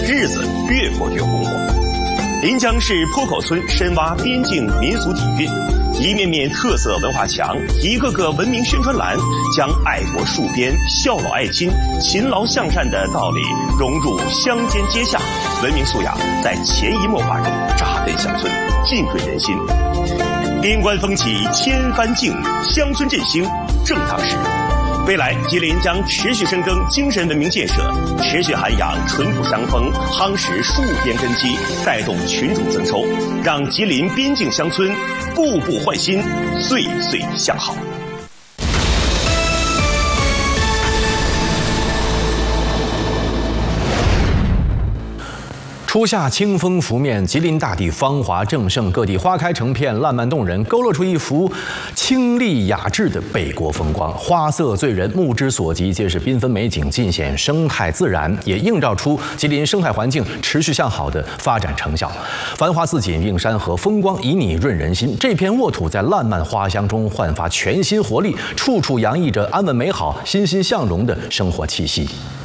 日子越过越红火。临江市坡口村深挖边境民俗底蕴，一面面特色文化墙，一个个文明宣传栏，将爱国戍边、孝老爱亲、勤劳向善的道理融入乡间街巷，文明素养在潜移默化中扎根乡村，浸润人心。边关风起千帆竞，乡村振兴正当时。未来，吉林将持续深耕精神文明建设，持续涵养淳朴乡风，夯实戍边根基，带动群众增收，让吉林边境乡村步步换新，岁岁向好。 初夏清风拂面，吉林大地芳华正盛，各地花开成片，烂漫动人，勾勒出一幅清丽雅致的北国风光。花色醉人，目之所及皆是缤纷美景，尽显生态自然，也映照出吉林生态环境持续向好的发展成效。繁花似锦，映山河，风光旖旎润人心。这片沃土在烂漫花香中焕发全新活力，处处洋溢着安稳美好、欣欣向荣的生活气息。